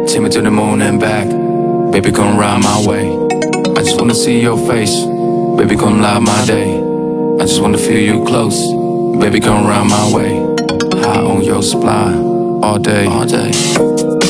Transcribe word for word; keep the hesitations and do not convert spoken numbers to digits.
Take me to the moon and back. Baby, come ride my way. I just wanna see your face. Baby, come light my day. I just wanna feel you close. Baby, come round my way. High on your supply all day, all day.